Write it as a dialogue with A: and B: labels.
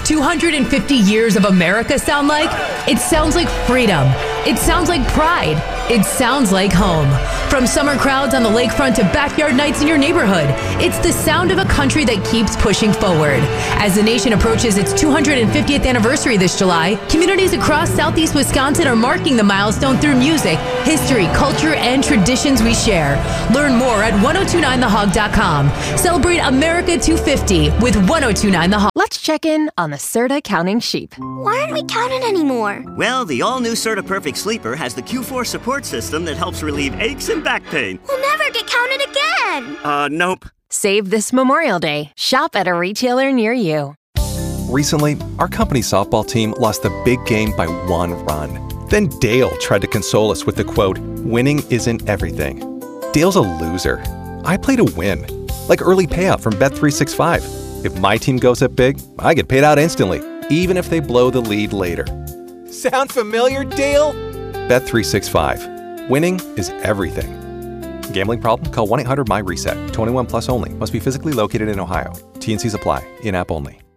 A: 250 years of America sound like? It sounds like freedom. It sounds like pride. It sounds like home. From summer crowds on the lakefront to backyard nights in your neighborhood, it's the sound of a country that keeps pushing forward. As the nation approaches its 250th anniversary this July, communities across Southeast Wisconsin are marking the milestone through music, history, culture, and traditions we share. Learn more at 1029thehog.com. Celebrate America 250 with 1029 The Hog.
B: Let's check in on the Serta counting sheep.
C: Why aren't we counting anymore?
D: Well, the all-new Serta Perfect Sleeper has the Q4 support system that helps relieve aches and back pain.
C: We'll never get counted again.
D: Nope.
B: Save this Memorial Day. Shop at a retailer near you.
E: Recently, our company softball team lost the big game by 1 run. Then Dale tried to console us with the quote, "Winning isn't everything." Dale's a loser. I play to win. Like early payout from Bet365. If my team goes up big, I get paid out instantly, even if they blow the lead later. Sound familiar, Dale? Bet365. Winning is everything. Gambling problem? Call 1-800-MY-RESET. 21 plus only. Must be physically located in Ohio. T&Cs apply. In-app only.